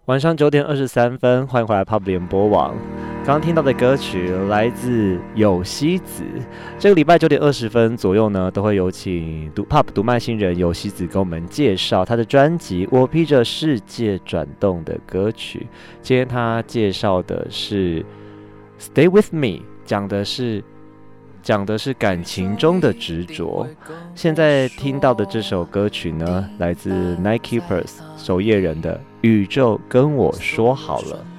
晚上9点23分，欢迎回来 Pop 联播网。刚听到的歌曲来自有希子。这个礼拜9点20分左右呢，都会有请Pop 读卖新人有希子给我们介绍他的专辑《我披着世界转动》的歌曲。今天他介绍的是《Stay with Me》，讲的是感情中的执着。现在听到的这首歌曲呢，来自 Night Keepers 守夜人的《宇宙跟我说好了》。